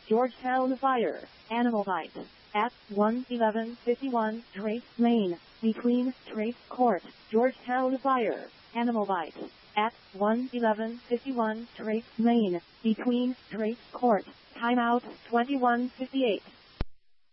Georgetown Fire, Animal Bite, at 11151 Trace Lane, between Trace Court, Georgetown Fire, Animal Bite, at 11151 Trace Lane, between Trace Court, timeout 21:58.